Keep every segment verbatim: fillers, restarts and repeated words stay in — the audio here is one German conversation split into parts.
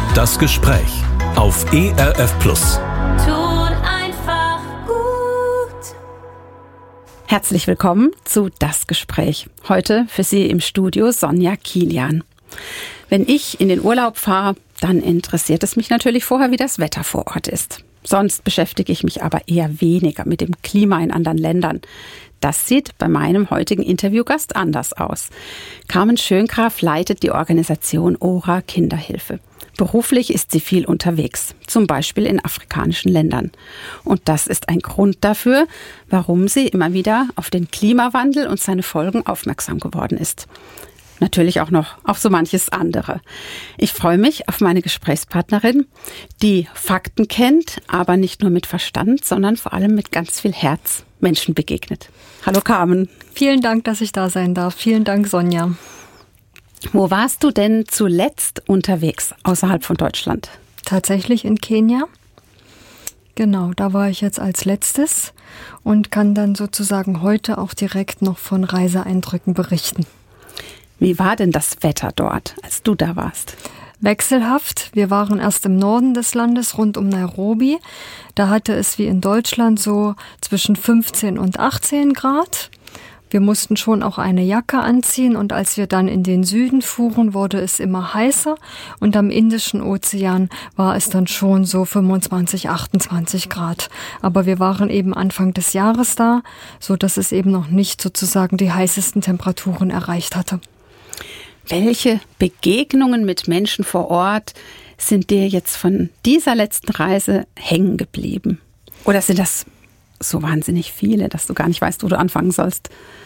Das Gespräch auf E R F Plus. Tut einfach gut. Herzlich willkommen zu Das Gespräch. Heute für Sie im Studio Sonja Kilian. Wenn ich in den Urlaub fahre, dann interessiert es mich natürlich vorher, wie das Wetter vor Ort ist. Sonst beschäftige ich mich aber eher weniger mit dem Klima in anderen Ländern. Das sieht bei meinem heutigen Interviewgast anders aus. Carmen Schöngraf leitet die Organisation Ora Kinderhilfe. Beruflich ist sie viel unterwegs, zum Beispiel in afrikanischen Ländern. Und das ist ein Grund dafür, warum sie immer wieder auf den Klimawandel und seine Folgen aufmerksam geworden ist. Natürlich auch noch auf so manches andere. Ich freue mich auf meine Gesprächspartnerin, die Fakten kennt, aber nicht nur mit Verstand, sondern vor allem mit ganz viel Herz Menschen begegnet. Hallo Carmen. Vielen Dank, dass ich da sein darf. Vielen Dank, Sonja. Wo warst du denn zuletzt unterwegs außerhalb von Deutschland? Tatsächlich in Kenia. Genau, da war ich jetzt als letztes und kann dann sozusagen heute auch direkt noch von Reiseeindrücken berichten. Wie war denn das Wetter dort, als du da warst? Wechselhaft. Wir waren erst im Norden des Landes, rund um Nairobi. Da hatte es wie in Deutschland so zwischen fünfzehn und achtzehn Grad. Wir mussten schon auch eine Jacke anziehen und als wir dann in den Süden fuhren, wurde es immer heißer und am Indischen Ozean war es dann schon so fünfundzwanzig, achtundzwanzig Grad. Aber wir waren eben Anfang des Jahres da, so dass es eben noch nicht sozusagen die heißesten Temperaturen erreicht hatte. Welche Begegnungen mit Menschen vor Ort sind dir jetzt von dieser letzten Reise hängen geblieben? Oder sind das so wahnsinnig viele, dass du gar nicht weißt, wo du anfangen sollst?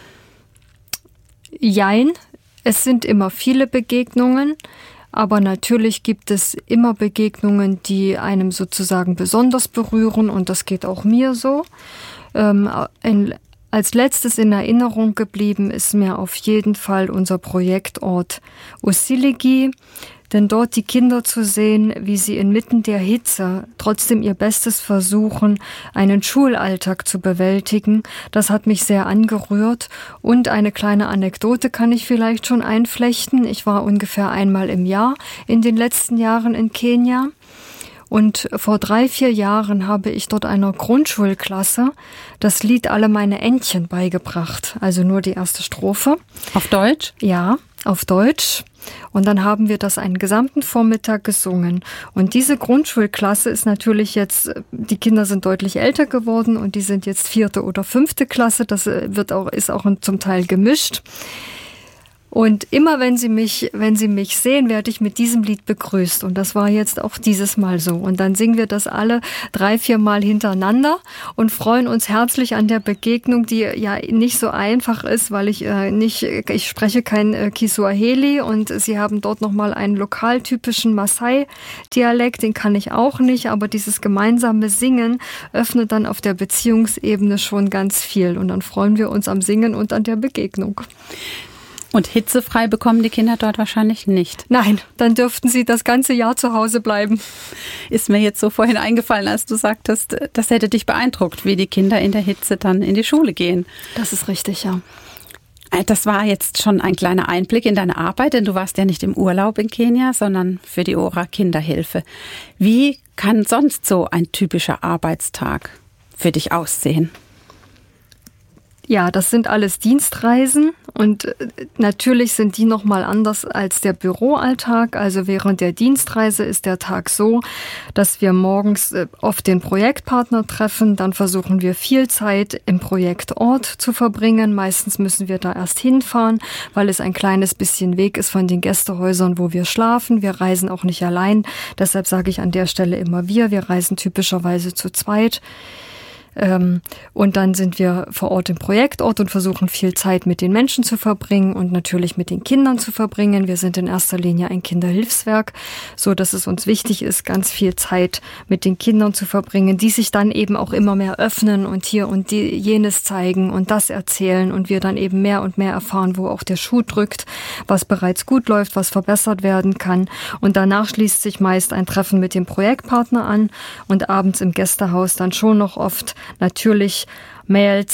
Jein, es sind immer viele Begegnungen, aber natürlich gibt es immer Begegnungen, die einem sozusagen besonders berühren und das geht auch mir so. Ähm, in Als letztes in Erinnerung geblieben ist mir auf jeden Fall unser Projektort Osiligi, denn dort die Kinder zu sehen, wie sie inmitten der Hitze trotzdem ihr Bestes versuchen, einen Schulalltag zu bewältigen, das hat mich sehr angerührt. Und eine kleine Anekdote kann ich vielleicht schon einflechten. Ich war ungefähr einmal im Jahr in den letzten Jahren in Kenia. Und vor drei, vier Jahren habe ich dort einer Grundschulklasse das Lied Alle meine Entchen beigebracht. Also nur die erste Strophe. Auf Deutsch? Ja, auf Deutsch. Und dann haben wir das einen gesamten Vormittag gesungen. Und diese Grundschulklasse ist natürlich jetzt, die Kinder sind deutlich älter geworden und die sind jetzt vierte oder fünfte Klasse. Das wird auch, ist auch zum Teil gemischt. Und immer wenn sie mich, wenn sie mich sehen, werde ich mit diesem Lied begrüßt. Und das war jetzt auch dieses Mal so. Und dann singen wir das alle drei, vier Mal hintereinander und freuen uns herzlich an der Begegnung, die ja nicht so einfach ist, weil ich äh, nicht, ich spreche kein äh, Kiswahili und sie haben dort nochmal einen lokaltypischen Maasai-Dialekt, den kann ich auch nicht. Aber dieses gemeinsame Singen öffnet dann auf der Beziehungsebene schon ganz viel. Und dann freuen wir uns am Singen und an der Begegnung. Und hitzefrei bekommen die Kinder dort wahrscheinlich nicht. Nein, dann dürften sie das ganze Jahr zu Hause bleiben. Ist mir jetzt so vorhin eingefallen, als du sagtest, das hätte dich beeindruckt, wie die Kinder in der Hitze dann in die Schule gehen. Das ist richtig, ja. Das war jetzt schon ein kleiner Einblick in deine Arbeit, denn du warst ja nicht im Urlaub in Kenia, sondern für die Ora Kinderhilfe. Wie kann sonst so ein typischer Arbeitstag für dich aussehen? Ja, das sind alles Dienstreisen und natürlich sind die nochmal anders als der Büroalltag. Also während der Dienstreise ist der Tag so, dass wir morgens oft den Projektpartner treffen. Dann versuchen wir viel Zeit im Projektort zu verbringen. Meistens müssen wir da erst hinfahren, weil es ein kleines bisschen Weg ist von den Gästehäusern, wo wir schlafen. Wir reisen auch nicht allein. Deshalb sage ich an der Stelle immer wir. Wir reisen typischerweise zu zweit. Und dann sind wir vor Ort im Projektort und versuchen viel Zeit mit den Menschen zu verbringen und natürlich mit den Kindern zu verbringen. Wir sind in erster Linie ein Kinderhilfswerk, so dass es uns wichtig ist, ganz viel Zeit mit den Kindern zu verbringen, die sich dann eben auch immer mehr öffnen und hier und die, jenes zeigen und das erzählen und wir dann eben mehr und mehr erfahren, wo auch der Schuh drückt, was bereits gut läuft, was verbessert werden kann. Und danach schließt sich meist ein Treffen mit dem Projektpartner an und abends im Gästehaus dann schon noch oft natürlich Mails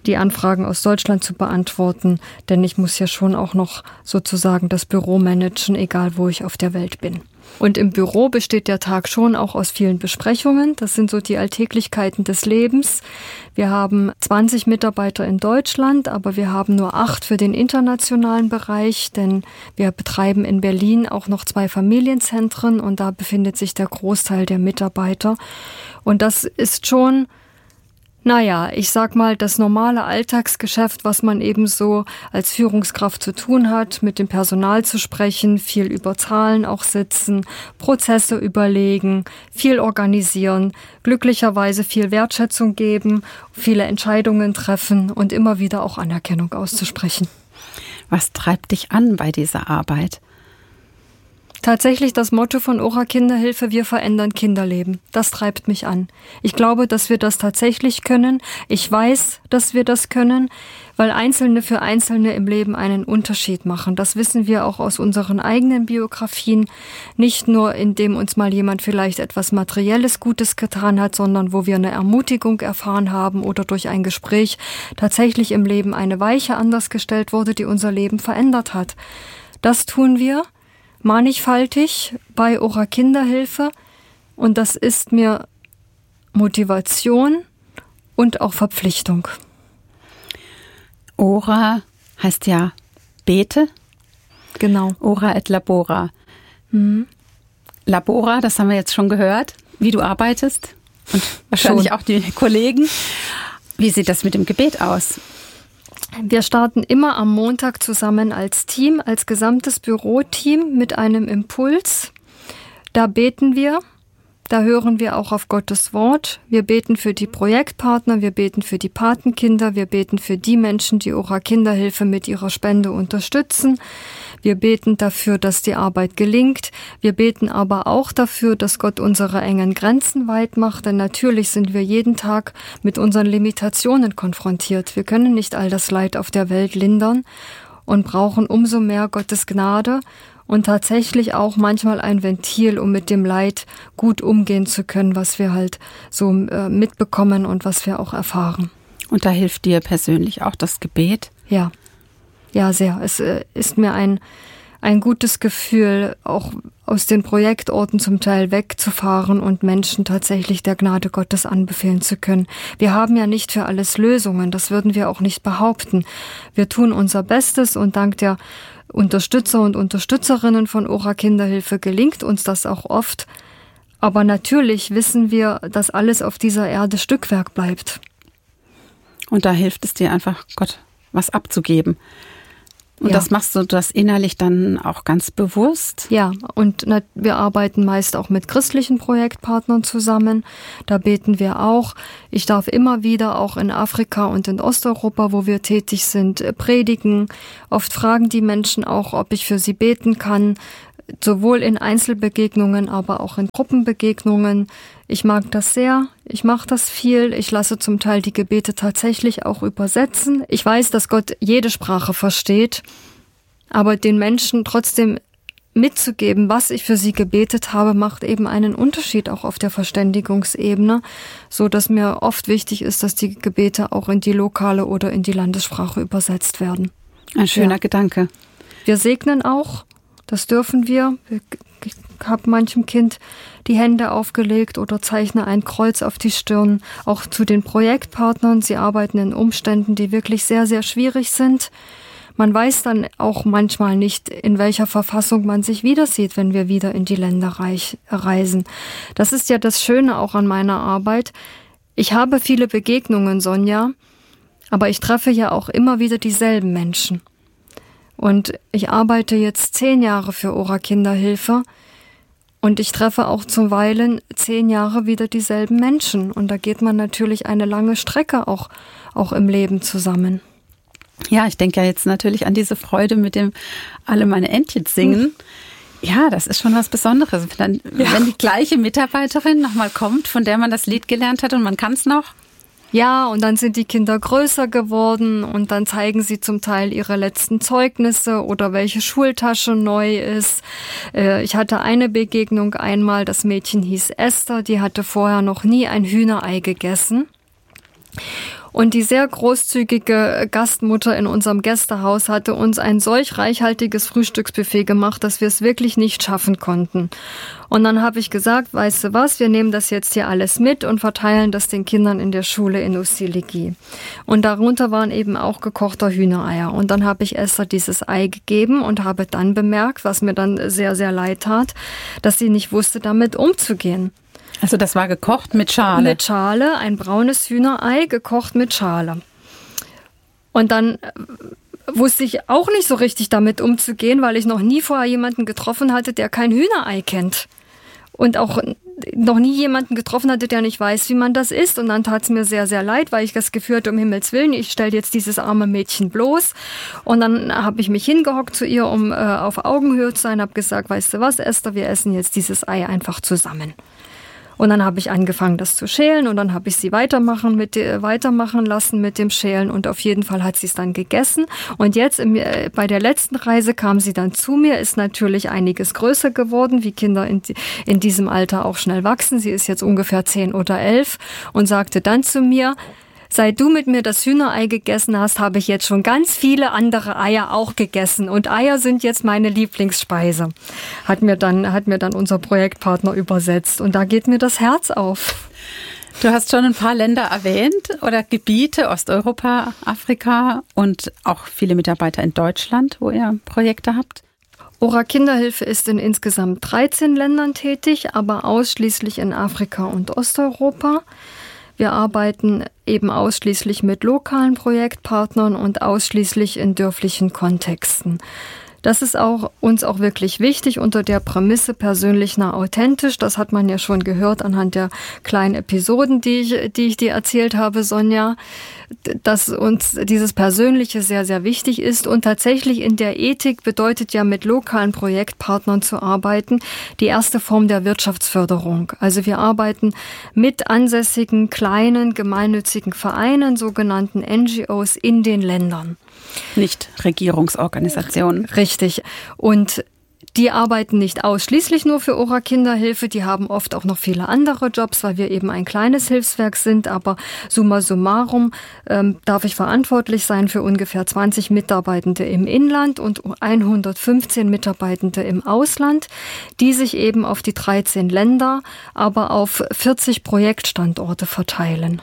die Anfragen aus Deutschland zu beantworten, denn ich muss ja schon auch noch sozusagen das Büro managen, egal wo ich auf der Welt bin. Und im Büro besteht der Tag schon auch aus vielen Besprechungen. Das sind so die Alltäglichkeiten des Lebens. Wir haben zwanzig Mitarbeiter in Deutschland, aber wir haben nur acht für den internationalen Bereich, denn wir betreiben in Berlin auch noch zwei Familienzentren und da befindet sich der Großteil der Mitarbeiter. Und das ist schon, naja, ich sag mal, das normale Alltagsgeschäft, was man eben so als Führungskraft zu tun hat, mit dem Personal zu sprechen, viel über Zahlen auch sitzen, Prozesse überlegen, viel organisieren, glücklicherweise viel Wertschätzung geben, viele Entscheidungen treffen und immer wieder auch Anerkennung auszusprechen. Was treibt dich an bei dieser Arbeit? Tatsächlich das Motto von Ora Kinderhilfe, wir verändern Kinderleben. Das treibt mich an. Ich glaube, dass wir das tatsächlich können. Ich weiß, dass wir das können, weil Einzelne für Einzelne im Leben einen Unterschied machen. Das wissen wir auch aus unseren eigenen Biografien. Nicht nur, indem uns mal jemand vielleicht etwas Materielles Gutes getan hat, sondern wo wir eine Ermutigung erfahren haben oder durch ein Gespräch tatsächlich im Leben eine Weiche anders gestellt wurde, die unser Leben verändert hat. Das tun wir mannigfaltig bei Ora Kinderhilfe und das ist mir Motivation und auch Verpflichtung. Ora heißt ja bete. Genau. Ora et labora. Mhm. Labora, das haben wir jetzt schon gehört, wie du arbeitest und wahrscheinlich schon auch die Kollegen. Wie sieht das mit dem Gebet aus? Wir starten immer am Montag zusammen als Team, als gesamtes Büroteam mit einem Impuls. Da beten wir, da hören wir auch auf Gottes Wort. Wir beten für die Projektpartner, wir beten für die Patenkinder, wir beten für die Menschen, die Ora Kinderhilfe mit ihrer Spende unterstützen. Wir beten dafür, dass die Arbeit gelingt. Wir beten aber auch dafür, dass Gott unsere engen Grenzen weit macht. Denn natürlich sind wir jeden Tag mit unseren Limitationen konfrontiert. Wir können nicht all das Leid auf der Welt lindern und brauchen umso mehr Gottes Gnade und tatsächlich auch manchmal ein Ventil, um mit dem Leid gut umgehen zu können, was wir halt so äh, mitbekommen und was wir auch erfahren. Und da hilft dir persönlich auch das Gebet? Ja. Ja, sehr. Es äh, ist mir ein, ein gutes Gefühl, auch aus den Projektorten zum Teil wegzufahren und Menschen tatsächlich der Gnade Gottes anbefehlen zu können. Wir haben ja nicht für alles Lösungen, das würden wir auch nicht behaupten. Wir tun unser Bestes und dank der Unterstützer und Unterstützerinnen von Ora Kinderhilfe gelingt uns das auch oft. Aber natürlich wissen wir, dass alles auf dieser Erde Stückwerk bleibt. Und da hilft es dir einfach, Gott was abzugeben. Und ja. Das machst du das innerlich dann auch ganz bewusst? Ja, und wir arbeiten meist auch mit christlichen Projektpartnern zusammen. Da beten wir auch. Ich darf immer wieder auch in Afrika und in Osteuropa, wo wir tätig sind, predigen. Oft fragen die Menschen auch, ob ich für sie beten kann. Sowohl in Einzelbegegnungen, aber auch in Gruppenbegegnungen. Ich mag das sehr, ich mache das viel, ich lasse zum Teil die Gebete tatsächlich auch übersetzen. Ich weiß, dass Gott jede Sprache versteht, aber den Menschen trotzdem mitzugeben, was ich für sie gebetet habe, macht eben einen Unterschied auch auf der Verständigungsebene, so dass mir oft wichtig ist, dass die Gebete auch in die lokale oder in die Landessprache übersetzt werden. Ein schöner ja. Gedanke. Wir segnen auch. Das dürfen wir. Ich habe manchem Kind die Hände aufgelegt oder zeichne ein Kreuz auf die Stirn. Auch zu den Projektpartnern. Sie arbeiten in Umständen, die wirklich sehr, sehr schwierig sind. Man weiß dann auch manchmal nicht, in welcher Verfassung man sich wieder sieht, wenn wir wieder in die Länder reisen. Das ist ja das Schöne auch an meiner Arbeit. Ich habe viele Begegnungen, Sonja, aber ich treffe ja auch immer wieder dieselben Menschen. Und ich arbeite jetzt zehn Jahre für Ora Kinderhilfe und ich treffe auch zuweilen zehn Jahre wieder dieselben Menschen. Und da geht man natürlich eine lange Strecke auch, auch im Leben zusammen. Ja, ich denke ja jetzt natürlich an diese Freude, mit dem alle meine Entchen singen. Ja, das ist schon was Besonderes. Dann, ja. Wenn die gleiche Mitarbeiterin nochmal kommt, von der man das Lied gelernt hat und man kann es noch. Ja, und dann sind die Kinder größer geworden und dann zeigen sie zum Teil ihre letzten Zeugnisse oder welche Schultasche neu ist. Ich hatte eine Begegnung einmal, das Mädchen hieß Esther, die hatte vorher noch nie ein Hühnerei gegessen. Und die sehr großzügige Gastmutter in unserem Gästehaus hatte uns ein solch reichhaltiges Frühstücksbuffet gemacht, dass wir es wirklich nicht schaffen konnten. Und dann habe ich gesagt, weißt du was, wir nehmen das jetzt hier alles mit und verteilen das den Kindern in der Schule in Usiligi. Und darunter waren eben auch gekochter Hühnereier. Und dann habe ich Esther dieses Ei gegeben und habe dann bemerkt, was mir dann sehr, sehr leid tat, dass sie nicht wusste, damit umzugehen. Also das war gekocht mit Schale? Mit Schale, ein braunes Hühnerei, gekocht mit Schale. Und dann wusste ich auch nicht so richtig damit umzugehen, weil ich noch nie vorher jemanden getroffen hatte, der kein Hühnerei kennt. Und auch noch nie jemanden getroffen hatte, der nicht weiß, wie man das isst. Und dann tat es mir sehr, sehr leid, weil ich das Gefühl hatte, um Himmels Willen, ich stelle jetzt dieses arme Mädchen bloß. Und dann habe ich mich hingehockt zu ihr, um äh, auf Augenhöhe zu sein, habe gesagt, weißt du was, Esther, wir essen jetzt dieses Ei einfach zusammen. Und dann habe ich angefangen, das zu schälen und dann habe ich sie weitermachen, mit, äh, weitermachen lassen mit dem Schälen und auf jeden Fall hat sie es dann gegessen. Und jetzt im, äh, bei der letzten Reise kam sie dann zu mir, ist natürlich einiges größer geworden, wie Kinder in, in diesem Alter auch schnell wachsen. Sie ist jetzt ungefähr zehn oder elf und sagte dann zu mir, seit du mit mir das Hühnerei gegessen hast, habe ich jetzt schon ganz viele andere Eier auch gegessen. Und Eier sind jetzt meine Lieblingsspeise. Hat mir dann, hat mir dann unser Projektpartner übersetzt. Und da geht mir das Herz auf. Du hast schon ein paar Länder erwähnt oder Gebiete, Osteuropa, Afrika und auch viele Mitarbeiter in Deutschland, wo ihr Projekte habt. Ora Kinderhilfe ist in insgesamt dreizehn Ländern tätig, aber ausschließlich in Afrika und Osteuropa. Wir arbeiten eben ausschließlich mit lokalen Projektpartnern und ausschließlich in dörflichen Kontexten. Das ist auch uns auch wirklich wichtig unter der Prämisse persönlich nah authentisch. Das hat man ja schon gehört anhand der kleinen Episoden, die ich, die ich dir erzählt habe, Sonja, dass uns dieses Persönliche sehr, sehr wichtig ist. Und tatsächlich in der Ethik bedeutet ja mit lokalen Projektpartnern zu arbeiten die erste Form der Wirtschaftsförderung. Also wir arbeiten mit ansässigen, kleinen, gemeinnützigen Vereinen, sogenannten N G Os in den Ländern. Nicht Regierungsorganisationen. Richtig. Und die arbeiten nicht ausschließlich nur für Ora Kinderhilfe, die haben oft auch noch viele andere Jobs, weil wir eben ein kleines Hilfswerk sind, aber summa summarum ähm, darf ich verantwortlich sein für ungefähr zwanzig Mitarbeitende im Inland und hundertfünfzehn Mitarbeitende im Ausland, die sich eben auf die dreizehn Länder, aber auf vierzig Projektstandorte verteilen.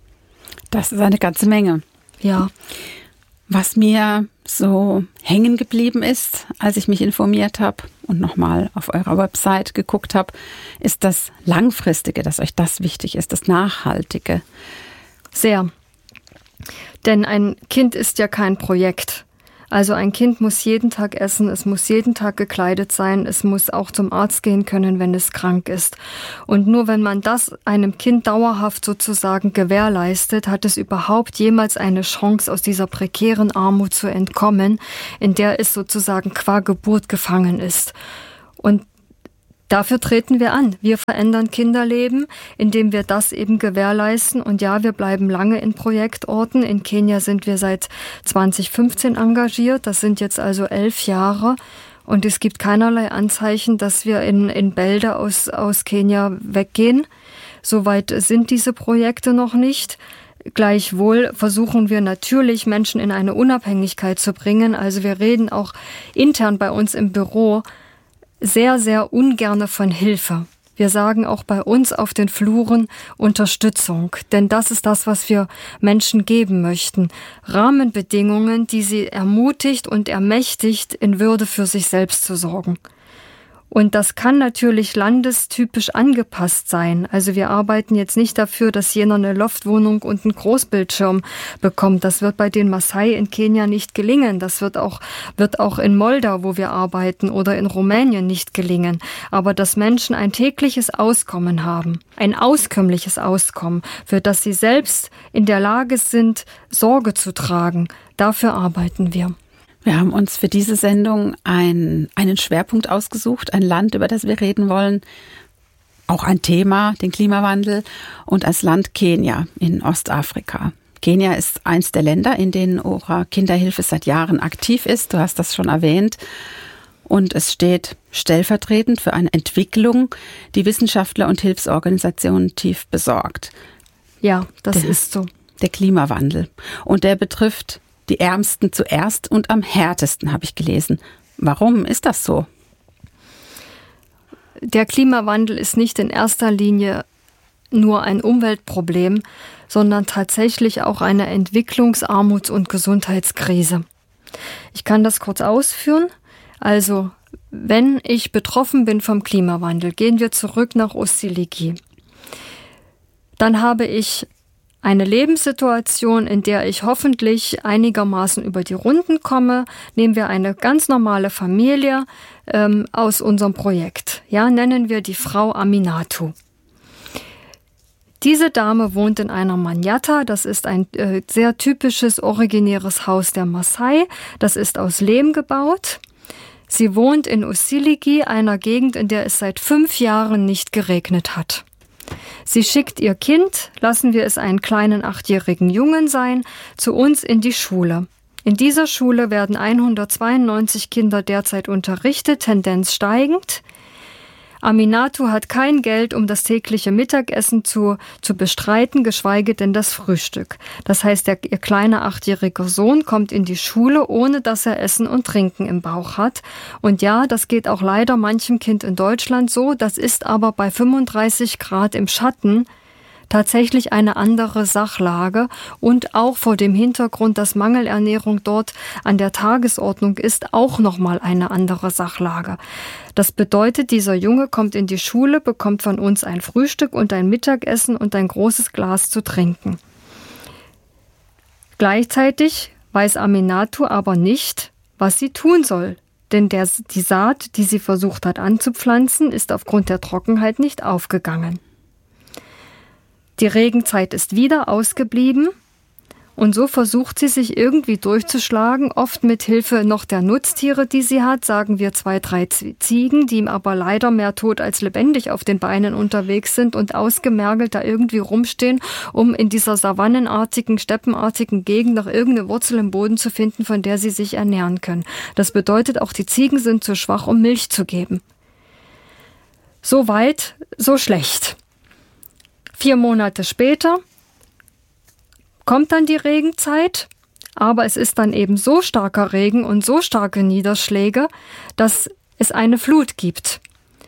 Das ist eine ganze Menge. Ja. Was mir so hängen geblieben ist, als ich mich informiert habe und nochmal auf eurer Website geguckt habe, ist das Langfristige, dass euch das wichtig ist, das Nachhaltige. Sehr. Denn ein Kind ist ja kein Projekt. Also ein Kind muss jeden Tag essen, es muss jeden Tag gekleidet sein, es muss auch zum Arzt gehen können, wenn es krank ist. Und nur wenn man das einem Kind dauerhaft sozusagen gewährleistet, hat es überhaupt jemals eine Chance, aus dieser prekären Armut zu entkommen, in der es sozusagen qua Geburt gefangen ist. Und dafür treten wir an. Wir verändern Kinderleben, indem wir das eben gewährleisten. Und ja, wir bleiben lange in Projektorten. In Kenia sind wir seit zwanzig fünfzehn engagiert. Das sind jetzt also elf Jahre. Und es gibt keinerlei Anzeichen, dass wir in, in Bälde aus, aus Kenia weggehen. Soweit sind diese Projekte noch nicht. Gleichwohl versuchen wir natürlich, Menschen in eine Unabhängigkeit zu bringen. Also wir reden auch intern bei uns im Büro sehr, sehr ungerne von Hilfe. Wir sagen auch bei uns auf den Fluren Unterstützung, denn das ist das, was wir Menschen geben möchten. Rahmenbedingungen, die sie ermutigt und ermächtigt, in Würde für sich selbst zu sorgen. Und das kann natürlich landestypisch angepasst sein. Also wir arbeiten jetzt nicht dafür, dass jener eine Loftwohnung und einen Großbildschirm bekommt. Das wird bei den Maasai in Kenia nicht gelingen. Das wird auch, wird auch in Moldau, wo wir arbeiten, oder in Rumänien nicht gelingen. Aber dass Menschen ein tägliches Auskommen haben, ein auskömmliches Auskommen, für das sie selbst in der Lage sind, Sorge zu tragen, dafür arbeiten wir. Wir haben uns für diese Sendung ein, einen Schwerpunkt ausgesucht, ein Land, über das wir reden wollen, auch ein Thema, den Klimawandel, und als Land Kenia in Ostafrika. Kenia ist eins der Länder, in denen Ora Kinderhilfe seit Jahren aktiv ist. Du hast das schon erwähnt. Und es steht stellvertretend für eine Entwicklung, die Wissenschaftler und Hilfsorganisationen tief besorgt. Ja, das der, ist so. der Klimawandel. Und der betrifft die Ärmsten zuerst und am härtesten, habe ich gelesen. Warum ist das so? Der Klimawandel ist nicht in erster Linie nur ein Umweltproblem, sondern tatsächlich auch eine Entwicklungs-, Armuts- und Gesundheitskrise. Ich kann das kurz ausführen. Also, wenn ich betroffen bin vom Klimawandel, gehen wir zurück nach Ustiligi. Dann habe ich eine Lebenssituation, in der ich hoffentlich einigermaßen über die Runden komme. Nehmen wir eine ganz normale Familie ähm, aus unserem Projekt. Ja, nennen wir die Frau Aminatu. Diese Dame wohnt in einer Manyatta. Das ist ein äh, sehr typisches, originäres Haus der Maasai. Das ist aus Lehm gebaut. Sie wohnt in Ustiligi, einer Gegend, in der es seit fünf Jahren nicht geregnet hat. Sie schickt ihr Kind, lassen wir es einen kleinen achtjährigen Jungen sein, zu uns in die Schule. In dieser Schule werden hundertzweiundneunzig Kinder derzeit unterrichtet, Tendenz steigend. Aminatu hat kein Geld, um das tägliche Mittagessen zu, zu bestreiten, geschweige denn das Frühstück. Das heißt, der, ihr kleiner achtjähriger Sohn kommt in die Schule, ohne dass er Essen und Trinken im Bauch hat. Und ja, das geht auch leider manchem Kind in Deutschland so. Das ist aber bei fünfunddreißig Grad im Schatten tatsächlich eine andere Sachlage und auch vor dem Hintergrund, dass Mangelernährung dort an der Tagesordnung ist, auch nochmal eine andere Sachlage. Das bedeutet, dieser Junge kommt in die Schule, bekommt von uns ein Frühstück und ein Mittagessen und ein großes Glas zu trinken. Gleichzeitig weiß Aminatu aber nicht, was sie tun soll. Denn der, die Saat, die sie versucht hat anzupflanzen, ist aufgrund der Trockenheit nicht aufgegangen. Die Regenzeit ist wieder ausgeblieben und so versucht sie sich irgendwie durchzuschlagen, oft mit Hilfe noch der Nutztiere, die sie hat, sagen wir zwei, drei Ziegen, die ihm aber leider mehr tot als lebendig auf den Beinen unterwegs sind und ausgemergelt da irgendwie rumstehen, um in dieser savannenartigen, steppenartigen Gegend noch irgendeine Wurzel im Boden zu finden, von der sie sich ernähren können. Das bedeutet, auch die Ziegen sind zu schwach, um Milch zu geben. So weit, so schlecht. Vier Monate später kommt dann die Regenzeit, aber es ist dann eben so starker Regen und so starke Niederschläge, dass es eine Flut gibt.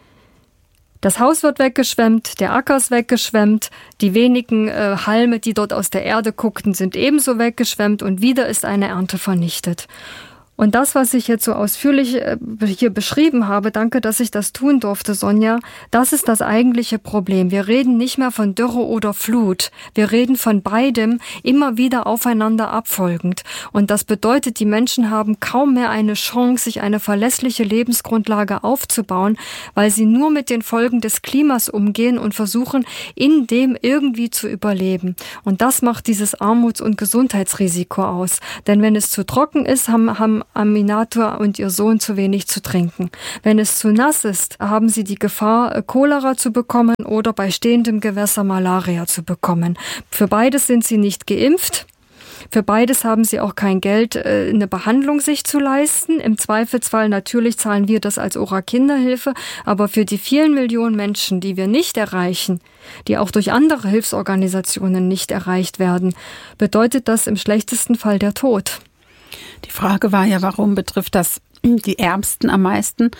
Das Haus wird weggeschwemmt, der Acker ist weggeschwemmt, die wenigen äh, Halme, die dort aus der Erde guckten, sind ebenso weggeschwemmt und wieder ist eine Ernte vernichtet. Und das, was ich jetzt so ausführlich hier beschrieben habe, danke, dass ich das tun durfte, Sonja, das ist das eigentliche Problem. Wir reden nicht mehr von Dürre oder Flut. Wir reden von beidem immer wieder aufeinander abfolgend. Und das bedeutet, die Menschen haben kaum mehr eine Chance, sich eine verlässliche Lebensgrundlage aufzubauen, weil sie nur mit den Folgen des Klimas umgehen und versuchen, in dem irgendwie zu überleben. Und das macht dieses Armuts- und Gesundheitsrisiko aus. Denn wenn es zu trocken ist, haben, haben Aminatu und ihr Sohn zu wenig zu trinken. Wenn es zu nass ist, haben sie die Gefahr, Cholera zu bekommen oder bei stehendem Gewässer Malaria zu bekommen. Für beides sind sie nicht geimpft. Für beides haben sie auch kein Geld, eine Behandlung sich zu leisten. Im Zweifelsfall natürlich zahlen wir das als O R A-Kinderhilfe. Aber für die vielen Millionen Menschen, die wir nicht erreichen, die auch durch andere Hilfsorganisationen nicht erreicht werden, bedeutet das im schlechtesten Fall der Tod. Die Frage war ja, warum betrifft das die Ärmsten am meisten?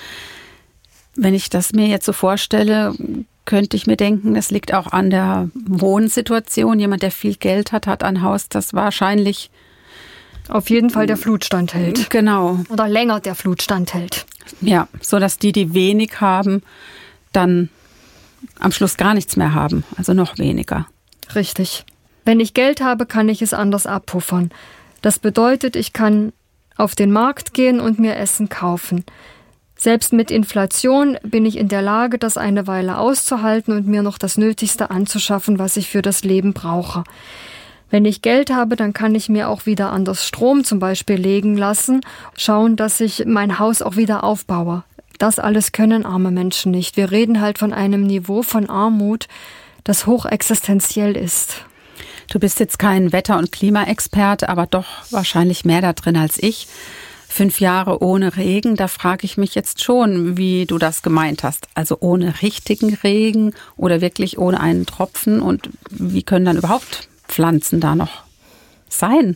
Wenn ich das mir jetzt so vorstelle, könnte ich mir denken, das liegt auch an der Wohnsituation. Jemand, der viel Geld hat, hat ein Haus, das wahrscheinlich auf jeden Fall der Flut standhält. Genau. Oder länger der Flut standhält. Ja, so dass die, die wenig haben, dann am Schluss gar nichts mehr haben, also noch weniger. Richtig. Wenn ich Geld habe, kann ich es anders abpuffern. Das bedeutet, ich kann auf den Markt gehen und mir Essen kaufen. Selbst mit Inflation bin ich in der Lage, das eine Weile auszuhalten und mir noch das Nötigste anzuschaffen, was ich für das Leben brauche. Wenn ich Geld habe, dann kann ich mir auch wieder an das Strom zum Beispiel legen lassen, schauen, dass ich mein Haus auch wieder aufbaue. Das alles können arme Menschen nicht. Wir reden halt von einem Niveau von Armut, das hochexistenziell ist. Du bist jetzt kein Wetter- und Klimaexperte, aber doch wahrscheinlich mehr da drin als ich. Fünf Jahre ohne Regen, da frage ich mich jetzt schon, wie du das gemeint hast. Also ohne richtigen Regen oder wirklich ohne einen Tropfen. Und wie können dann überhaupt Pflanzen da noch sein?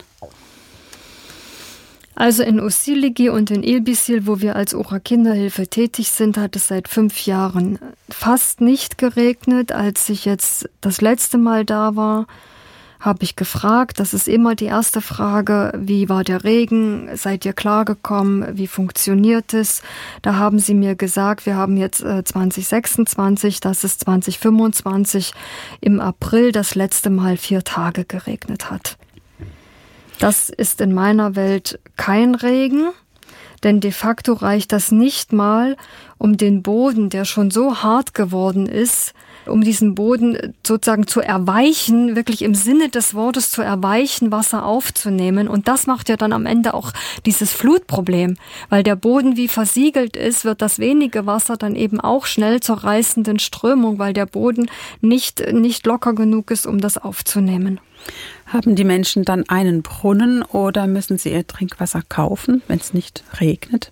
Also in Osiligi und in Ilbisil, wo wir als Ura-Kinderhilfe tätig sind, hat es seit fünf Jahren fast nicht geregnet. Als ich jetzt das letzte Mal da war, habe ich gefragt, das ist immer die erste Frage, wie war der Regen, seid ihr klargekommen, wie funktioniert es? Da haben sie mir gesagt, wir haben jetzt äh, zwanzig sechsundzwanzig, dass es zwanzig fünfundzwanzig im April das letzte Mal vier Tage geregnet hat. Das ist in meiner Welt kein Regen, denn de facto reicht das nicht mal, um den Boden, der schon so hart geworden ist, um diesen Boden sozusagen zu erweichen, wirklich im Sinne des Wortes zu erweichen, Wasser aufzunehmen. Und das macht ja dann am Ende auch dieses Flutproblem, weil der Boden wie versiegelt ist, wird das wenige Wasser dann eben auch schnell zur reißenden Strömung, weil der Boden nicht, nicht locker genug ist, um das aufzunehmen. Haben die Menschen dann einen Brunnen oder müssen sie ihr Trinkwasser kaufen, wenn es nicht regnet?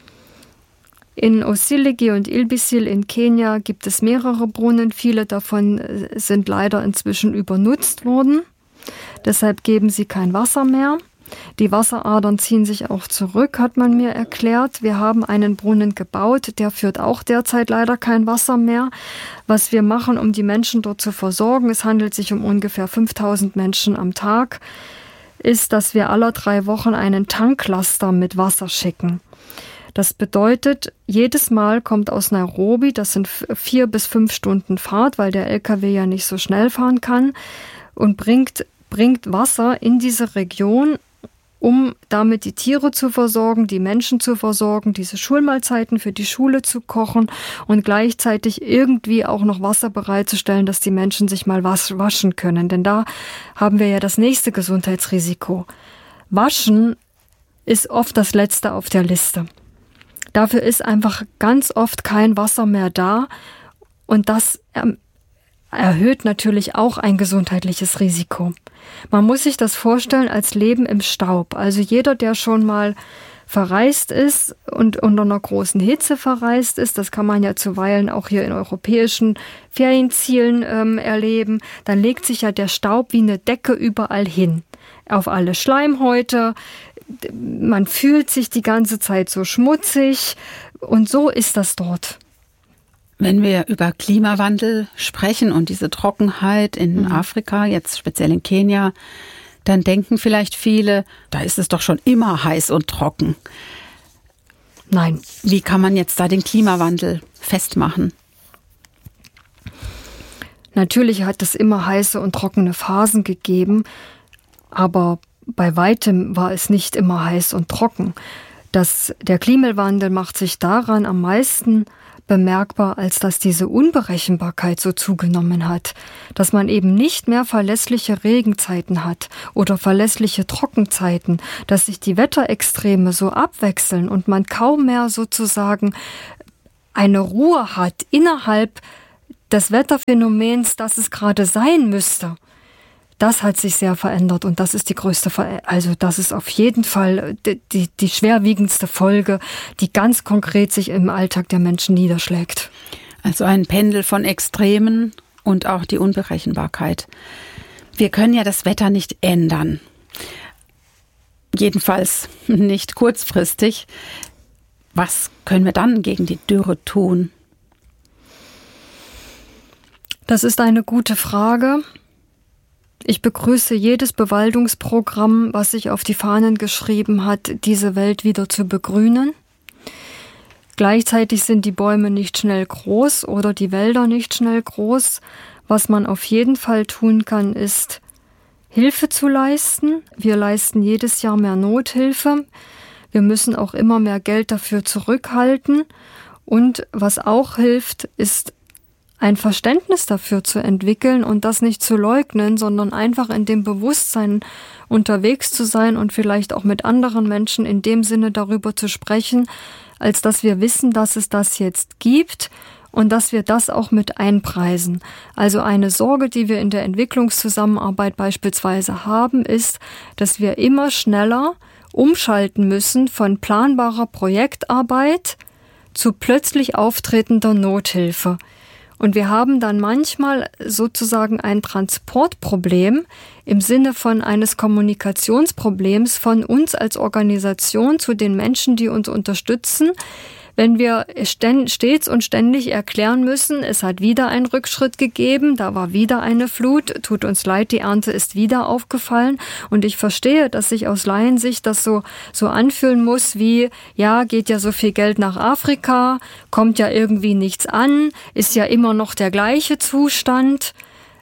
In Osiligi und Ilbisil in Kenia gibt es mehrere Brunnen. Viele davon sind leider inzwischen übernutzt worden. Deshalb geben sie kein Wasser mehr. Die Wasseradern ziehen sich auch zurück, hat man mir erklärt. Wir haben einen Brunnen gebaut, der führt auch derzeit leider kein Wasser mehr. Was wir machen, um die Menschen dort zu versorgen, es handelt sich um ungefähr fünftausend Menschen am Tag, ist, dass wir alle drei Wochen einen Tanklaster mit Wasser schicken. Das bedeutet, jedes Mal kommt aus Nairobi, das sind vier bis fünf Stunden Fahrt, weil der L K W ja nicht so schnell fahren kann, und bringt, bringt Wasser in diese Region, um damit die Tiere zu versorgen, die Menschen zu versorgen, diese Schulmahlzeiten für die Schule zu kochen und gleichzeitig irgendwie auch noch Wasser bereitzustellen, dass die Menschen sich mal was waschen können. Denn da haben wir ja das nächste Gesundheitsrisiko. Waschen ist oft das Letzte auf der Liste. Dafür ist einfach ganz oft kein Wasser mehr da und das erhöht natürlich auch ein gesundheitliches Risiko. Man muss sich das vorstellen als Leben im Staub. Also jeder, der schon mal verreist ist und unter einer großen Hitze verreist ist, das kann man ja zuweilen auch hier in europäischen Ferienzielen ähm, erleben, dann legt sich ja der Staub wie eine Decke überall hin. Auf alle Schleimhäute, man fühlt sich die ganze Zeit so schmutzig und so ist das dort. Wenn wir über Klimawandel sprechen und diese Trockenheit in mhm. Afrika, jetzt speziell in Kenia, dann denken vielleicht viele, da ist es doch schon immer heiß und trocken. Nein. Wie kann man jetzt da den Klimawandel festmachen? Natürlich hat es immer heiße und trockene Phasen gegeben, aber bei weitem war es nicht immer heiß und trocken. Das, der Klimawandel macht sich daran am meisten bemerkbar, als dass diese Unberechenbarkeit so zugenommen hat, dass man eben nicht mehr verlässliche Regenzeiten hat oder verlässliche Trockenzeiten, dass sich die Wetterextreme so abwechseln und man kaum mehr sozusagen eine Ruhe hat innerhalb des Wetterphänomens, das es gerade sein müsste. Das hat sich sehr verändert und das ist die größte, Ver- also das ist auf jeden Fall die, die, die schwerwiegendste Folge, die ganz konkret sich im Alltag der Menschen niederschlägt. Also ein Pendel von Extremen und auch die Unberechenbarkeit. Wir können ja das Wetter nicht ändern. Jedenfalls nicht kurzfristig. Was können wir dann gegen die Dürre tun? Das ist eine gute Frage. Ich begrüße jedes Bewaldungsprogramm, was sich auf die Fahnen geschrieben hat, diese Welt wieder zu begrünen. Gleichzeitig sind die Bäume nicht schnell groß oder die Wälder nicht schnell groß. Was man auf jeden Fall tun kann, ist Hilfe zu leisten. Wir leisten jedes Jahr mehr Nothilfe. Wir müssen auch immer mehr Geld dafür zurückhalten. Und was auch hilft, ist ein Verständnis dafür zu entwickeln und das nicht zu leugnen, sondern einfach in dem Bewusstsein unterwegs zu sein und vielleicht auch mit anderen Menschen in dem Sinne darüber zu sprechen, als dass wir wissen, dass es das jetzt gibt und dass wir das auch mit einpreisen. Also eine Sorge, die wir in der Entwicklungszusammenarbeit beispielsweise haben, ist, dass wir immer schneller umschalten müssen von planbarer Projektarbeit zu plötzlich auftretender Nothilfe. Und wir haben dann manchmal sozusagen ein Transportproblem im Sinne von eines Kommunikationsproblems von uns als Organisation zu den Menschen, die uns unterstützen, wenn wir stets und ständig erklären müssen, es hat wieder einen Rückschritt gegeben, da war wieder eine Flut, tut uns leid, die Ernte ist wieder aufgefallen. Und ich verstehe, dass sich aus Laiensicht das so, so anfühlen muss wie, ja, geht ja so viel Geld nach Afrika, kommt ja irgendwie nichts an, ist ja immer noch der gleiche Zustand.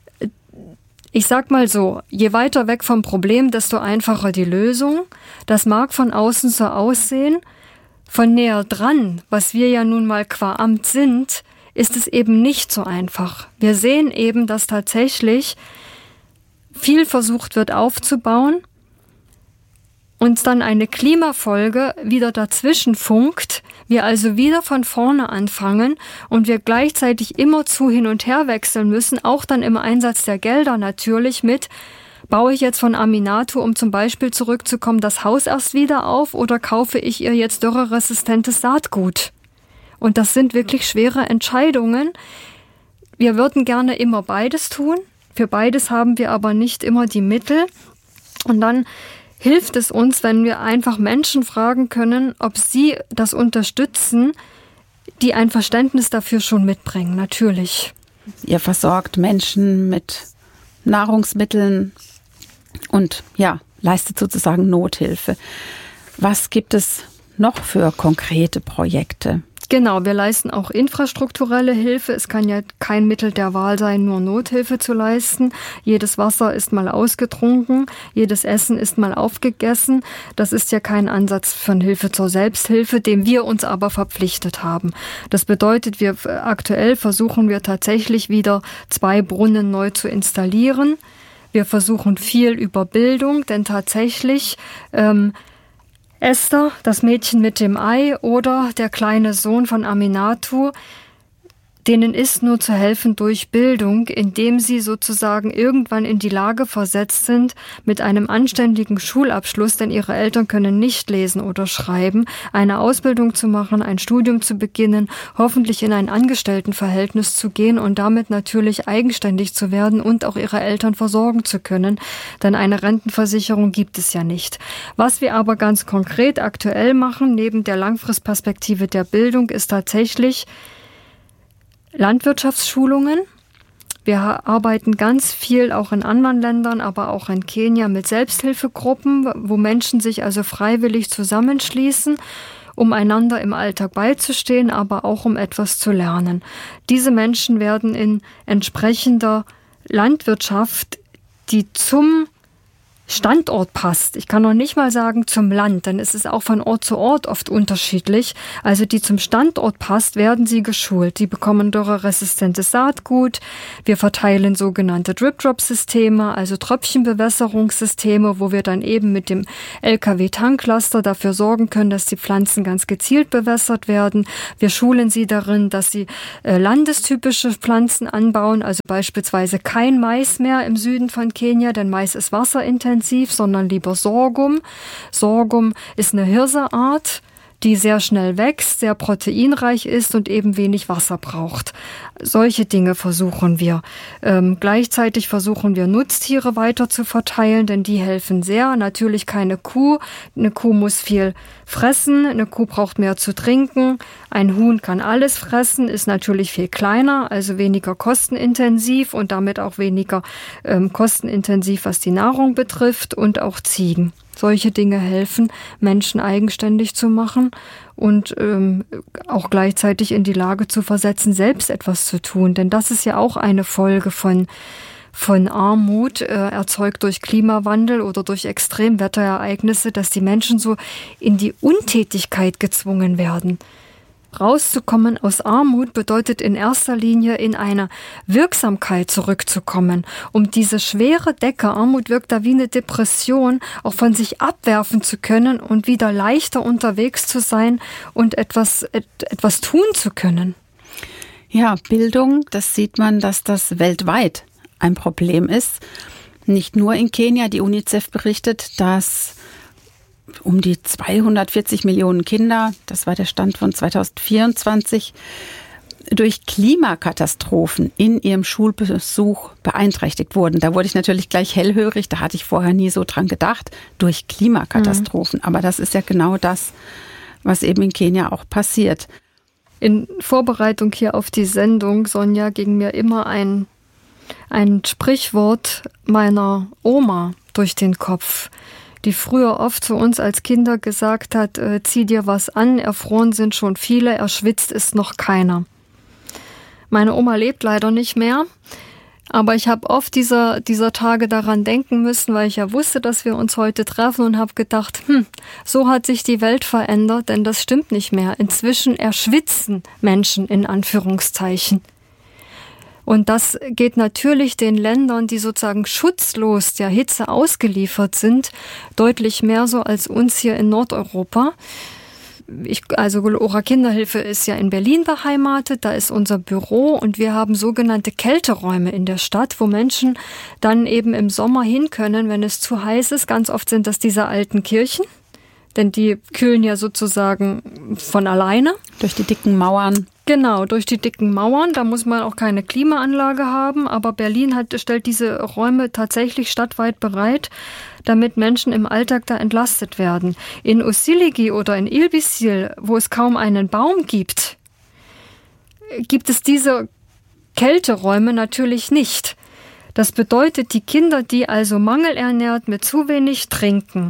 Ich sag mal so, je weiter weg vom Problem, desto einfacher die Lösung. Das mag von außen so aussehen. Von näher dran, was wir ja nun mal qua Amt sind, ist es eben nicht so einfach. Wir sehen eben, dass tatsächlich viel versucht wird aufzubauen und dann eine Klimafolge wieder dazwischen funkt, wir also wieder von vorne anfangen und wir gleichzeitig immerzu hin und her wechseln müssen, auch dann im Einsatz der Gelder natürlich mit, baue ich jetzt von Aminatou, um zum Beispiel zurückzukommen, das Haus erst wieder auf oder kaufe ich ihr jetzt dürreresistentes Saatgut? Und das sind wirklich schwere Entscheidungen. Wir würden gerne immer beides tun. Für beides haben wir aber nicht immer die Mittel. Und dann hilft es uns, wenn wir einfach Menschen fragen können, ob sie das unterstützen, die ein Verständnis dafür schon mitbringen, natürlich. Ihr versorgt Menschen mit Nahrungsmitteln und ja, leistet sozusagen Nothilfe. Was gibt es noch für konkrete Projekte? Genau, wir leisten auch infrastrukturelle Hilfe. Es kann ja kein Mittel der Wahl sein, nur Nothilfe zu leisten. Jedes Wasser ist mal ausgetrunken, jedes Essen ist mal aufgegessen. Das ist ja kein Ansatz von Hilfe zur Selbsthilfe, dem wir uns aber verpflichtet haben. Das bedeutet, wir aktuell versuchen wir tatsächlich wieder zwei Brunnen neu zu installieren. Wir versuchen viel über Bildung, denn tatsächlich ähm, Esther, das Mädchen mit dem Ei, oder der kleine Sohn von Aminatou, denen ist nur zu helfen durch Bildung, indem sie sozusagen irgendwann in die Lage versetzt sind, mit einem anständigen Schulabschluss, denn ihre Eltern können nicht lesen oder schreiben, eine Ausbildung zu machen, ein Studium zu beginnen, hoffentlich in ein Angestelltenverhältnis zu gehen und damit natürlich eigenständig zu werden und auch ihre Eltern versorgen zu können, denn eine Rentenversicherung gibt es ja nicht. Was wir aber ganz konkret aktuell machen, neben der Langfristperspektive der Bildung, ist tatsächlich Landwirtschaftsschulungen. Wir arbeiten ganz viel auch in anderen Ländern, aber auch in Kenia mit Selbsthilfegruppen, wo Menschen sich also freiwillig zusammenschließen, um einander im Alltag beizustehen, aber auch um etwas zu lernen. Diese Menschen werden in entsprechender Landwirtschaft, die zum Standort passt. Ich kann noch nicht mal sagen zum Land, denn es ist auch von Ort zu Ort oft unterschiedlich. Also die zum Standort passt, werden sie geschult. Die bekommen dürreresistentes Saatgut. Wir verteilen sogenannte Drip-Drop-Systeme, also Tröpfchenbewässerungssysteme, wo wir dann eben mit dem L K W-Tanklaster dafür sorgen können, dass die Pflanzen ganz gezielt bewässert werden. Wir schulen sie darin, dass sie äh, landestypische Pflanzen anbauen, also beispielsweise kein Mais mehr im Süden von Kenia, denn Mais ist wasserintensiv, sondern lieber Sorghum. Sorghum ist eine Hirseart, die sehr schnell wächst, sehr proteinreich ist und eben wenig Wasser braucht. Solche Dinge versuchen wir. Ähm, gleichzeitig versuchen wir, Nutztiere weiter zu verteilen, denn die helfen sehr. Natürlich keine Kuh. Eine Kuh muss viel fressen, eine Kuh braucht mehr zu trinken. Ein Huhn kann alles fressen, ist natürlich viel kleiner, also weniger kostenintensiv und damit auch weniger ähm, kostenintensiv, was die Nahrung betrifft, und auch Ziegen. Solche Dinge helfen, Menschen eigenständig zu machen und ähm, auch gleichzeitig in die Lage zu versetzen, selbst etwas zu tun. Denn das ist ja auch eine Folge von, von Armut, äh, erzeugt durch Klimawandel oder durch Extremwetterereignisse, dass die Menschen so in die Untätigkeit gezwungen werden. Rauszukommen aus Armut bedeutet in erster Linie in eine Wirksamkeit zurückzukommen, um diese schwere Decke, Armut wirkt da wie eine Depression, auch von sich abwerfen zu können und wieder leichter unterwegs zu sein und etwas, et, etwas tun zu können. Ja, Bildung, das sieht man, dass das weltweit ein Problem ist. Nicht nur in Kenia. Die UNICEF berichtet, dass um die zweihundertvierzig Millionen Kinder, das war der Stand von zweitausendvierundzwanzig, durch Klimakatastrophen in ihrem Schulbesuch beeinträchtigt wurden. Da wurde ich natürlich gleich hellhörig, da hatte ich vorher nie so dran gedacht, durch Klimakatastrophen. Mhm. Aber das ist ja genau das, was eben in Kenia auch passiert. In Vorbereitung hier auf die Sendung, Sonja, ging mir immer ein, ein Sprichwort meiner Oma durch den Kopf, die früher oft zu uns als Kinder gesagt hat, äh, zieh dir was an, erfroren sind schon viele, erschwitzt ist noch keiner. Meine Oma lebt leider nicht mehr, aber ich habe oft dieser, dieser Tage daran denken müssen, weil ich ja wusste, dass wir uns heute treffen und habe gedacht, hm, so hat sich die Welt verändert, denn das stimmt nicht mehr. Inzwischen erschwitzen Menschen in Anführungszeichen. Und das geht natürlich den Ländern, die sozusagen schutzlos der Hitze ausgeliefert sind, deutlich mehr so als uns hier in Nordeuropa. Ich, also Ora Kinderhilfe ist ja in Berlin beheimatet, da ist unser Büro und wir haben sogenannte Kälteräume in der Stadt, wo Menschen dann eben im Sommer hin können, wenn es zu heiß ist. Ganz oft sind das diese alten Kirchen, denn die kühlen ja sozusagen von alleine. Durch die dicken Mauern. Genau, durch die dicken Mauern, da muss man auch keine Klimaanlage haben, aber Berlin hat, stellt diese Räume tatsächlich stadtweit bereit, damit Menschen im Alltag da entlastet werden. In Usiligi oder in Ilbisil, wo es kaum einen Baum gibt, gibt es diese Kälteräume natürlich nicht. Das bedeutet, die Kinder, die also mangelernährt mit zu wenig trinken,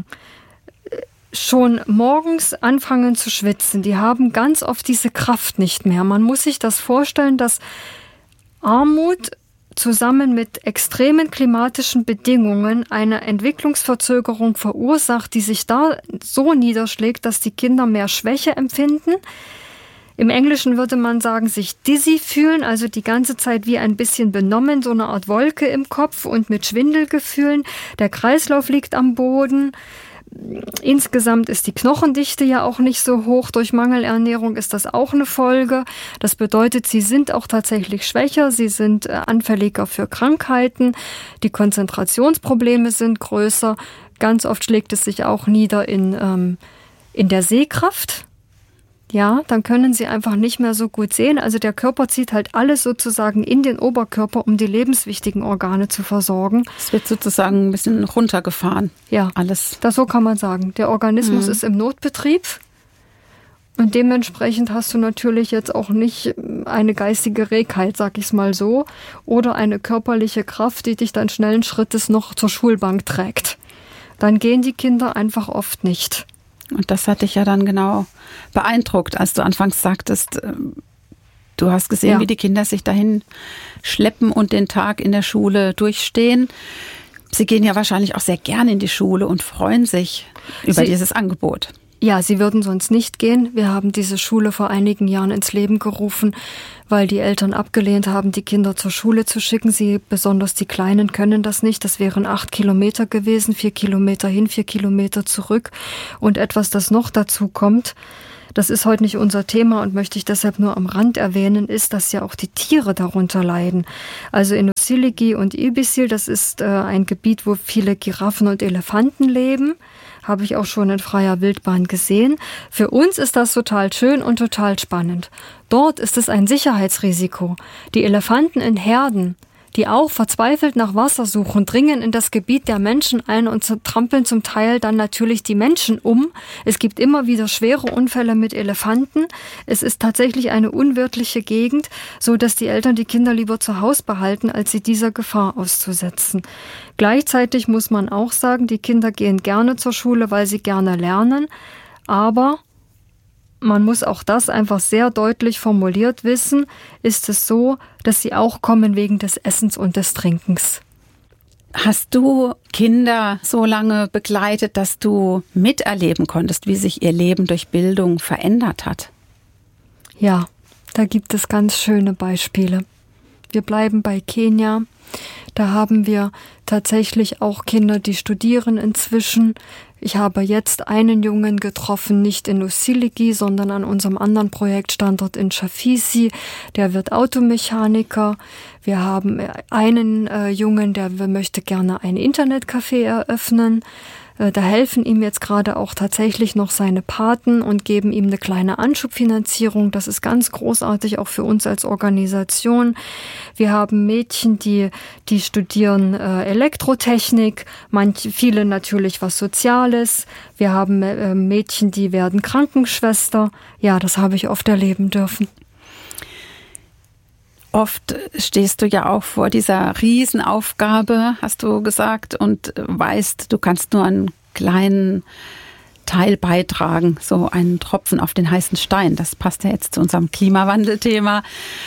schon morgens anfangen zu schwitzen, die haben ganz oft diese Kraft nicht mehr. Man muss sich das vorstellen, dass Armut zusammen mit extremen klimatischen Bedingungen eine Entwicklungsverzögerung verursacht, die sich da so niederschlägt, dass die Kinder mehr Schwäche empfinden. Im Englischen würde man sagen, sich dizzy fühlen, also die ganze Zeit wie ein bisschen benommen, so eine Art Wolke im Kopf und mit Schwindelgefühlen. Der Kreislauf liegt am Boden. Insgesamt ist die Knochendichte ja auch nicht so hoch. Durch Mangelernährung ist das auch eine Folge. Das bedeutet, sie sind auch tatsächlich schwächer, sie sind anfälliger für Krankheiten, die Konzentrationsprobleme sind größer. Ganz oft schlägt es sich auch nieder in, ähm, in der Sehkraft. Ja, dann können sie einfach nicht mehr so gut sehen. Also der Körper zieht halt alles sozusagen in den Oberkörper, um die lebenswichtigen Organe zu versorgen. Es wird sozusagen ein bisschen runtergefahren. Ja, alles. Das so kann man sagen. Der Organismus mhm. ist im Notbetrieb und dementsprechend hast du natürlich jetzt auch nicht eine geistige Regheit, sag ich's mal so, oder eine körperliche Kraft, die dich dann schnellen Schrittes noch zur Schulbank trägt. Dann gehen die Kinder einfach oft nicht. Und das hat dich ja dann genau beeindruckt, als du anfangs sagtest, du hast gesehen, ja. wie die Kinder sich dahin schleppen und den Tag in der Schule durchstehen. Sie gehen ja wahrscheinlich auch sehr gerne in die Schule und freuen sich über Sie, dieses Angebot. Ja, sie würden sonst nicht gehen. Wir haben diese Schule vor einigen Jahren ins Leben gerufen, weil die Eltern abgelehnt haben, die Kinder zur Schule zu schicken. Sie, besonders die Kleinen, können das nicht. Das wären acht Kilometer gewesen, vier Kilometer hin, vier Kilometer zurück. Und etwas, das noch dazu kommt, das ist heute nicht unser Thema und möchte ich deshalb nur am Rand erwähnen, ist, dass ja auch die Tiere darunter leiden. Also in Usiligi und Ilbisil, das ist äh, ein Gebiet, wo viele Giraffen und Elefanten leben. Habe ich auch schon in freier Wildbahn gesehen. Für uns ist das total schön und total spannend. Dort ist es ein Sicherheitsrisiko. Die Elefanten in Herden, die auch verzweifelt nach Wasser suchen, dringen in das Gebiet der Menschen ein und trampeln zum Teil dann natürlich die Menschen um. Es gibt immer wieder schwere Unfälle mit Elefanten. Es ist tatsächlich eine unwirtliche Gegend, so dass die Eltern die Kinder lieber zu Hause behalten, als sie dieser Gefahr auszusetzen. Gleichzeitig muss man auch sagen, die Kinder gehen gerne zur Schule, weil sie gerne lernen, aber man muss auch das einfach sehr deutlich formuliert wissen, ist es so, dass sie auch kommen wegen des Essens und des Trinkens. Hast du Kinder so lange begleitet, dass du miterleben konntest, wie sich ihr Leben durch Bildung verändert hat? Ja, da gibt es ganz schöne Beispiele. Wir bleiben bei Kenia. Da haben wir tatsächlich auch Kinder, die studieren inzwischen. Ich habe jetzt einen Jungen getroffen, nicht in Usiligi, sondern an unserem anderen Projektstandort in Chafisi. Der wird Automechaniker. Wir haben einen äh, Jungen, der möchte gerne ein Internetcafé eröffnen. Da helfen ihm jetzt gerade auch tatsächlich noch seine Paten und geben ihm eine kleine Anschubfinanzierung. Das ist ganz großartig, auch für uns als Organisation. Wir haben Mädchen, die, die studieren äh, Elektrotechnik, manche, viele natürlich was Soziales. Wir haben äh, Mädchen, die werden Krankenschwester. Ja, das habe ich oft erleben dürfen. Oft stehst du ja auch vor dieser Riesenaufgabe, hast du gesagt, und weißt, du kannst nur einen kleinen Teil beitragen, so einen Tropfen auf den heißen Stein. Das passt ja jetzt zu unserem Klimawandelthema.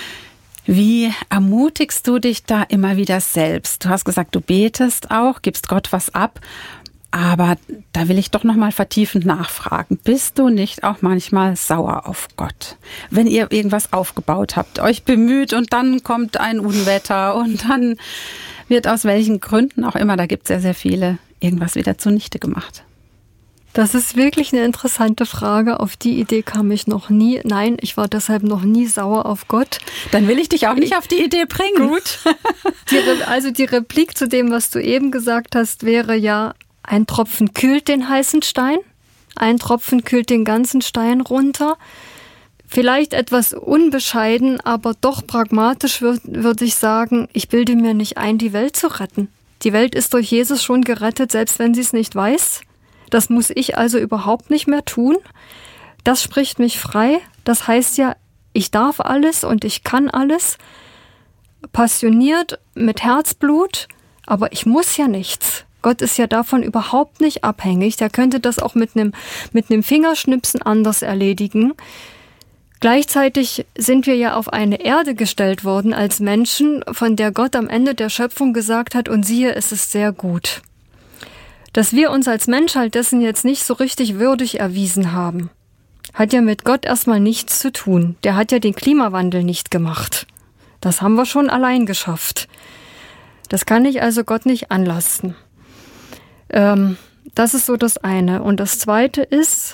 Wie ermutigst du dich da immer wieder selbst? Du hast gesagt, du betest auch, gibst Gott was ab. Aber da will ich doch noch mal vertiefend nachfragen. Bist du nicht auch manchmal sauer auf Gott? Wenn ihr irgendwas aufgebaut habt, euch bemüht und dann kommt ein Unwetter und dann wird aus welchen Gründen auch immer, da gibt es sehr, sehr viele, irgendwas wieder zunichte gemacht. Das ist wirklich eine interessante Frage. Auf die Idee kam ich noch nie. Nein, ich war deshalb noch nie sauer auf Gott. Dann will ich dich auch nicht auf die Idee bringen. Gut. Die Re- also die Replik zu dem, was du eben gesagt hast, wäre ja, ein Tropfen kühlt den heißen Stein, ein Tropfen kühlt den ganzen Stein runter. Vielleicht etwas unbescheiden, aber doch pragmatisch würde würd ich sagen, ich bilde mir nicht ein, die Welt zu retten. Die Welt ist durch Jesus schon gerettet, selbst wenn sie es nicht weiß. Das muss ich also überhaupt nicht mehr tun. Das spricht mich frei. Das heißt ja, ich darf alles und ich kann alles. Passioniert, mit Herzblut, aber ich muss ja nichts. Gott ist ja davon überhaupt nicht abhängig. Der könnte das auch mit einem mit einem Fingerschnipsen anders erledigen. Gleichzeitig sind wir ja auf eine Erde gestellt worden als Menschen, von der Gott am Ende der Schöpfung gesagt hat, und siehe, es ist sehr gut. Dass wir uns als Menschheit dessen jetzt nicht so richtig würdig erwiesen haben, hat ja mit Gott erstmal nichts zu tun. Der hat ja den Klimawandel nicht gemacht. Das haben wir schon allein geschafft. Das kann ich also Gott nicht anlasten. Ähm, das ist so das eine. Und das zweite ist,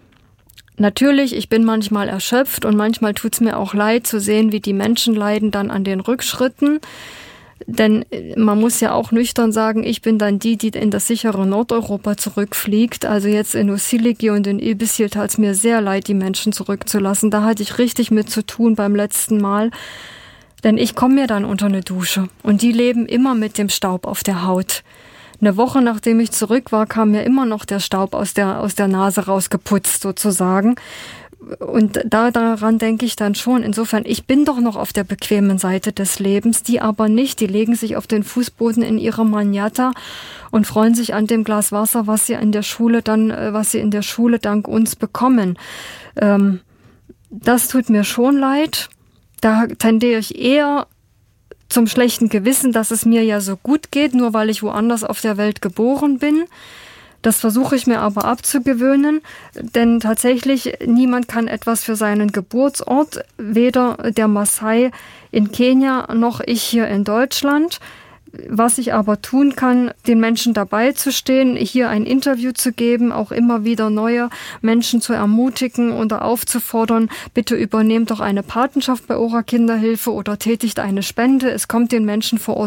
natürlich, ich bin manchmal erschöpft und manchmal tut's mir auch leid zu sehen, wie die Menschen leiden dann an den Rückschritten. Denn man muss ja auch nüchtern sagen, ich bin dann die, die in das sichere Nordeuropa zurückfliegt. Also jetzt in Usiligi und in Ibisil tat's mir sehr leid, die Menschen zurückzulassen. Da hatte ich richtig mit zu tun beim letzten Mal. Denn ich komme mir dann unter eine Dusche und die leben immer mit dem Staub auf der Haut. Eine Woche nachdem ich zurück war, kam mir immer noch der Staub aus der, aus der Nase rausgeputzt sozusagen. Und da, daran denke ich dann schon. Insofern, ich bin doch noch auf der bequemen Seite des Lebens, die aber nicht. Die legen sich auf den Fußboden in ihre Manjata und freuen sich an dem Glas Wasser, was sie in der Schule dann, was sie in der Schule dank uns bekommen. Ähm, das tut mir schon leid. Da tendiere ich eher zum schlechten Gewissen, dass es mir ja so gut geht, nur weil ich woanders auf der Welt geboren bin. Das versuche ich mir aber abzugewöhnen, denn tatsächlich niemand kann etwas für seinen Geburtsort, weder der Maasai in Kenia noch ich hier in Deutschland. Was ich aber tun kann, den Menschen dabei zu stehen, hier ein Interview zu geben, auch immer wieder neue Menschen zu ermutigen oder aufzufordern, bitte übernehmt doch eine Patenschaft bei Ora Kinderhilfe oder tätigt eine Spende. Es kommt den Menschen vor Ort